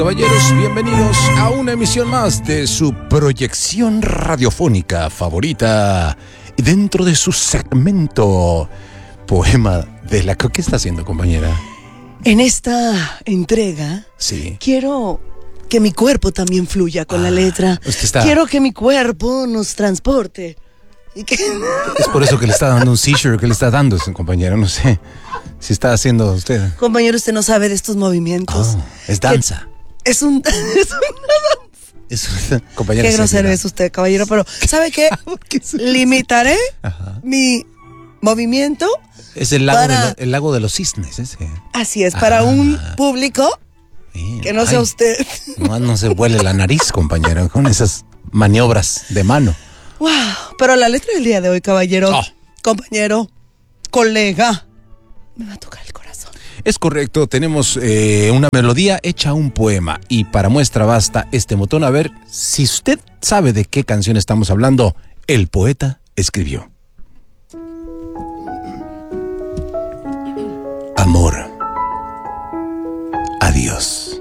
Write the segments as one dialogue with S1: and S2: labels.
S1: Caballeros, bienvenidos a una emisión más de su proyección radiofónica favorita. Y dentro de su segmento Poema de la... ¿Qué está haciendo, compañera?
S2: En esta entrega,
S1: sí,
S2: quiero que mi cuerpo también fluya con la letra. Quiero que mi cuerpo nos transporte. Y que...
S1: Es por eso que le está dando un seizure, que le está dando, compañero. No sé si está haciendo usted.
S2: Compañero, usted no sabe de estos movimientos.
S1: Es danza.
S2: Es una danza.
S1: Compañero,
S2: qué grosero es usted, caballero, pero ¿sabe qué? Limitaré mi movimiento.
S1: Es el lago, el lago de los cisnes ese.
S2: Así es, para un público que no sea usted.
S1: No se vuele la nariz, compañero, con esas maniobras de mano.
S2: Wow, pero la letra del día de hoy, caballero, compañero, colega, me va a tocar el corazón.
S1: Es correcto, tenemos una melodía hecha un poema y para muestra basta este botón. A ver, si usted sabe de qué canción estamos hablando, el poeta escribió. Amor. Adiós.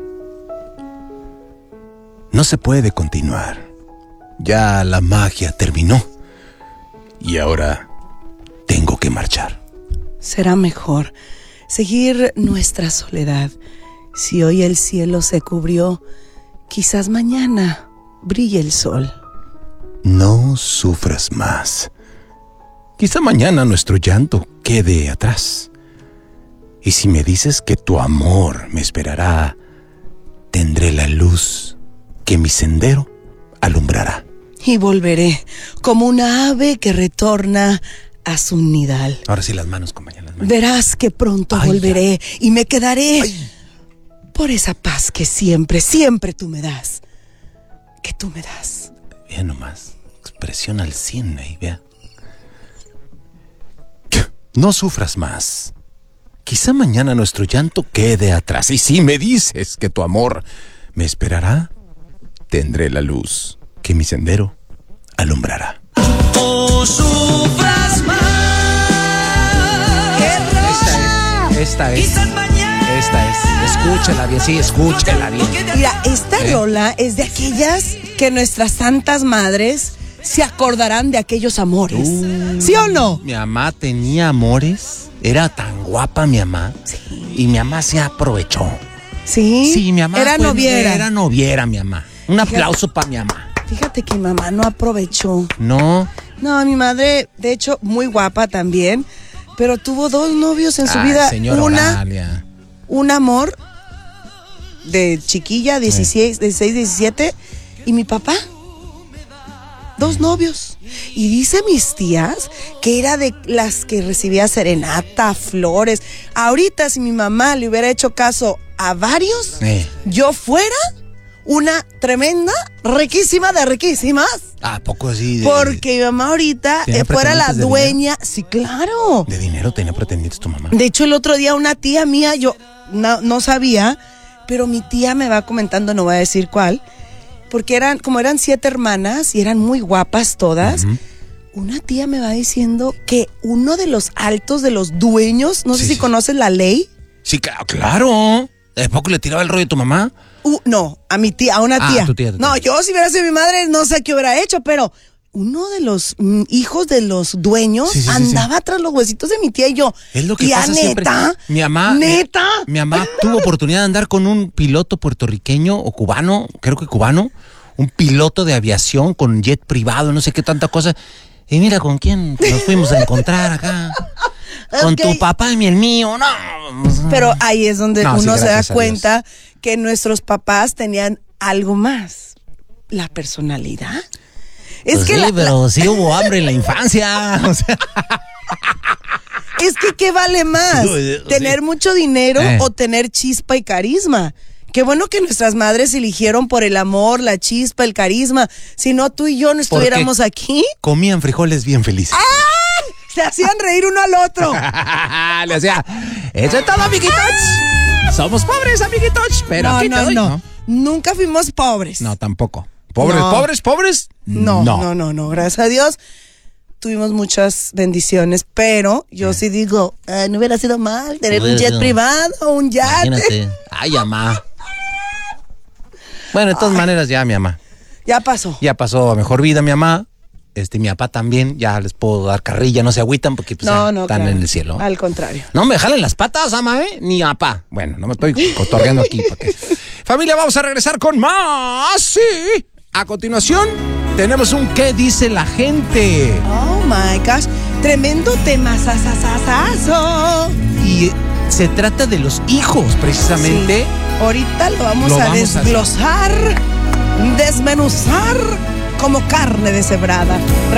S1: No se puede continuar. Ya la magia terminó. Y ahora tengo que marchar.
S2: Será mejor seguir nuestra soledad. Si hoy el cielo se cubrió, quizás mañana brille el sol.
S1: No sufras más. Quizá mañana nuestro llanto quede atrás. Y si me dices que tu amor me esperará, tendré la luz que mi sendero alumbrará.
S2: Y volveré como una ave que retorna a su nidal.
S1: Ahora sí las manos, compañera. Las manos.
S2: Verás que pronto volveré y me quedaré por esa paz que siempre, siempre tú me das. Que tú me das.
S1: Vean nomás, expresión al 100 ahí, vea. No sufras más. Quizá mañana nuestro llanto quede atrás. Y si me dices que tu amor me esperará, tendré la luz que mi sendero alumbrará.
S3: No sufras más.
S1: Esta es. Escúchela bien, sí, escúchela bien.
S2: Mira, esta rola es de aquellas que nuestras santas madres se acordarán de aquellos amores. ¿Sí o no?
S1: Mi mamá tenía amores. Era tan guapa mi mamá.
S2: Sí.
S1: Y mi mamá se aprovechó.
S2: Sí.
S1: Sí, mi mamá
S2: era noviera.
S1: Era noviera mi mamá. Un aplauso para mi mamá.
S2: Fíjate que mi mamá no aprovechó.
S1: No.
S2: No, mi madre, de hecho, muy guapa también, pero tuvo 2 novios en su vida. Un amor de chiquilla, 16, 17, y mi papá, 2 novios. Y dice mis tías que era de las que recibía serenata, flores. Ahorita, si mi mamá le hubiera hecho caso a varios, yo fuera una tremenda, riquísima de riquísimas.
S1: ¿A poco así?
S2: Porque mi mamá ahorita fuera la dueña. Sí, claro.
S1: ¿De dinero tenía pretendientes tu mamá?
S2: De hecho, el otro día una tía mía, yo no sabía, pero mi tía me va comentando, no voy a decir cuál, porque eran 7 hermanas y eran muy guapas todas. Una tía me va diciendo que uno de los altos de los dueños, no sé si conoces la ley.
S1: Sí, claro. ¿De poco le tiraba el rollo a tu mamá?
S2: No, a mi tía, a una tía.
S1: Tu tía.
S2: No, yo si hubiera sido mi madre, no sé qué hubiera hecho, pero uno de los hijos de los dueños andaba tras los huesitos de mi tía y yo.
S1: Es lo que
S2: tía,
S1: pasa
S2: neta.
S1: Neta. Mi mamá tuvo oportunidad de andar con un piloto puertorriqueño o cubano, creo que cubano, un piloto de aviación con jet privado, no sé qué tanta cosa. Y mira con quién nos fuimos a encontrar acá. Con tu papá y el mío, no.
S2: Pero ahí es donde uno se da cuenta que nuestros papás tenían algo más. La personalidad.
S1: Pues pero sí hubo hambre en la infancia. O sea.
S2: Es que ¿qué vale más? ¿Tener mucho dinero o tener chispa y carisma? Qué bueno que nuestras madres eligieron por el amor, la chispa, el carisma. Si no, tú y yo no estuviéramos aquí.
S1: Comían frijoles bien felices.
S2: Se hacían reír uno al otro.
S1: Le hacía, eso es todo, amiguitos. Somos pobres, amiguitos. Pero
S2: no. Nunca fuimos pobres.
S1: No, tampoco. ¿Pobres?
S2: No. Gracias a Dios tuvimos muchas bendiciones, pero yo sí digo, no hubiera sido mal tener un jet privado, un yate.
S1: Imagínate. Ay, mamá. Bueno, de todas maneras ya mi mamá.
S2: Ya pasó.
S1: Ya pasó a mejor vida mi mamá. Mi papá también, ya les puedo dar carrilla, no se agüitan porque pues, están en el cielo.
S2: Al contrario.
S1: No me jalen las patas, ama, ni papá. Bueno, no me estoy cotorreando aquí. Porque... Familia, vamos a regresar con más. Sí. A continuación, tenemos un ¿qué dice la gente?
S2: Oh my gosh, tremendo tema, sasasasazo.
S1: Y se trata de los hijos, precisamente.
S2: Sí. Ahorita lo vamos a desglosar, desmenuzar como carne deshebrada.